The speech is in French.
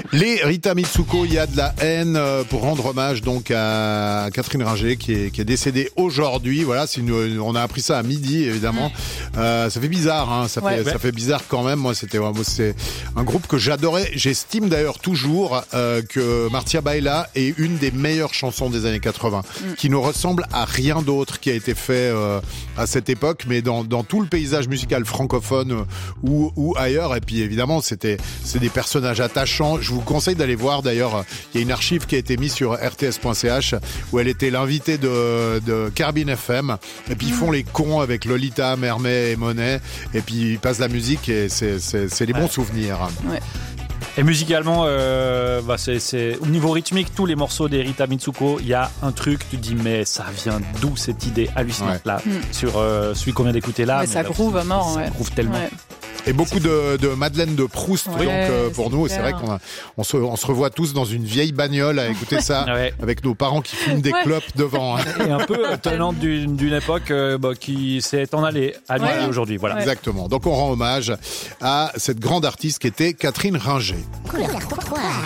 Les Rita Mitsuko, il y a de la haine pour rendre hommage donc à Catherine Ringer qui est décédée aujourd'hui. Voilà, on a appris ça à midi évidemment. Ça fait bizarre, hein, ça fait bizarre quand même. Moi, c'est un groupe que j'adorais. J'estime d'ailleurs toujours que Marcia Baila est une des meilleures chansons des années 80, qui ne ressemble à rien d'autre qui a été fait à cette époque, mais dans tout le paysage musical francophone ou ailleurs. Et puis évidemment, c'est des personnages attachants. Je vous conseille d'aller voir d'ailleurs, il y a une archive qui a été mise sur rts.ch où elle était l'invitée de Carbine FM, et puis ils font les cons avec Lolita, Mermet et Monet, et puis ils passent la musique et c'est des bons souvenirs. Ouais. Et musicalement, c'est au niveau rythmique, tous les morceaux des Rita Mitsuko, il y a un truc, tu te dis mais ça vient d'où cette idée hallucinante là sur celui qu'on vient d'écouter là. Ouais, ça groove à mort. Ça groove tellement. Ouais. Et beaucoup de Madeleine de Proust, donc pour nous, c'est vrai qu'on se revoit tous dans une vieille bagnole à écouter ça, avec nos parents qui fument des clopes devant. Hein. Et un peu tenant d'une époque qui s'est en allée à lui aujourd'hui. Voilà. Exactement. Donc on rend hommage à cette grande artiste qui était Catherine Ringer. Couleur pour